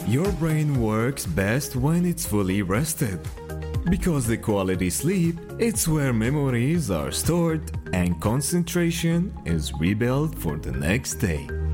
Your brain works best when it's fully rested. Because the quality sleep, it's where memories are stored and concentration is rebuilt for the next day.